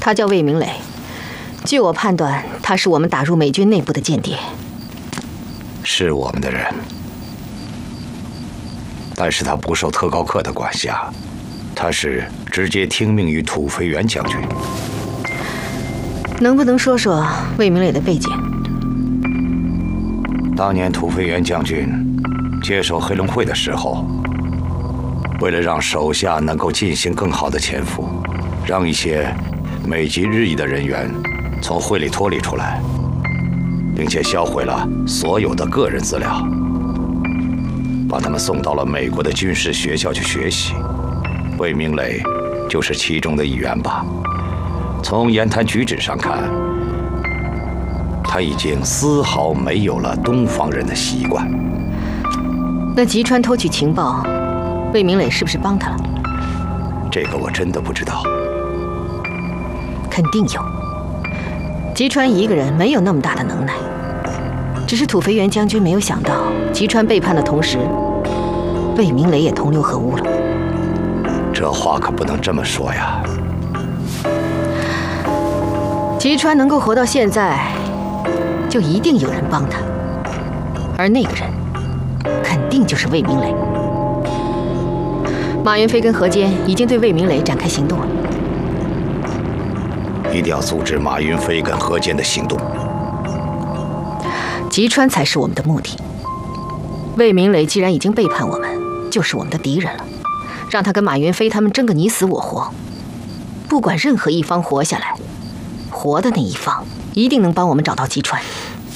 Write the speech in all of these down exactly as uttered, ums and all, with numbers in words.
他叫魏明磊，据我判断，他是我们打入美军内部的间谍。 是我们的人，但是他不受特高课的管辖，他是直接听命于土肥原将军。 能不能说说魏明磊的背景？ 当年土肥原将军接手黑龙会的时候，为了让手下能够进行更好的潜伏，让一些美籍日裔的人员从会里脱离出来，并且销毁了所有的个人资料，把他们送到了美国的军事学校去学习。魏明磊就是其中的一员吧。从言谈举止上看，他已经丝毫没有了东方人的习惯。 那吉川偷取情报，魏明磊是不是帮他了？ 这个我真的不知道。 肯定有。吉川一个人没有那么大的能耐，只是土肥原将军没有想到，吉川背叛的同时，魏明磊也同流合污了。 这话可不能这么说呀。 吉川能够活到现在，就一定有人帮他，而那个人肯定就是魏明磊。马云飞跟何坚已经对魏明磊展开行动了， 一定要阻止马云飞跟何坚的行动。 吉川才是我们的目的。魏明磊既然已经背叛我们，就是我们的敌人了，让他跟马云飞他们争个你死我活，不管任何一方活下来，活的那一方一定能帮我们找到吉川。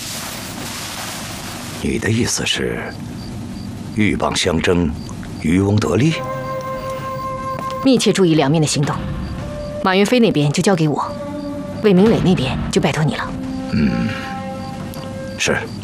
你的意思是，鹬蚌相争，渔翁得利？ 密切注意两面的行动，马云飞那边就交给我，魏明磊那边就拜托你了。 嗯，是。